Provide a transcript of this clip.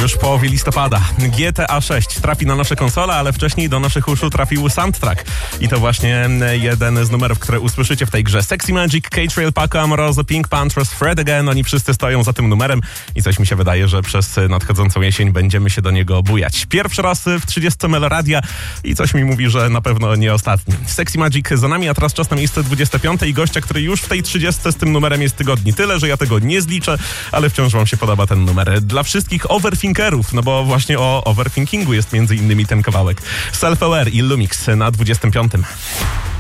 Już w połowie listopada GTA 6 trafi na nasze konsole, ale wcześniej do naszych uszu trafił soundtrack. I to właśnie jeden z numerów, które usłyszycie w tej grze. Sexy Magic, K-Trail, Paco Amoroso, Pink Panthers, Fred Again. Oni wszyscy stoją za tym numerem i coś mi się wydaje, że przez nadchodzącą jesień będziemy się do niego bujać. Pierwszy raz w 30 Meloradia i coś mi mówi, że na pewno nie ostatni. Sexy Magic za nami, a teraz czas na miejsce 25 i gościa, który już w tej 30 z tym numerem jest tygodni. Tyle, że ja tego nie zliczę, ale wciąż wam się podoba ten numer. Dla wszystkich overthinkerów, no bo właśnie o overthinkingu jest między innymi ten kawałek. Self-Aware i Lumix na 25.